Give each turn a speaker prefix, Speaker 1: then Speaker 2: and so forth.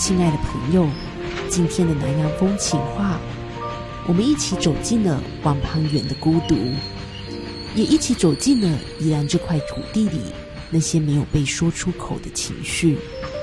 Speaker 1: 亲爱的朋友，今天的南洋风情话，我们一起走进了往旁远的孤独，也一起走进了宜兰这块土地里那些没有被说出口的情绪。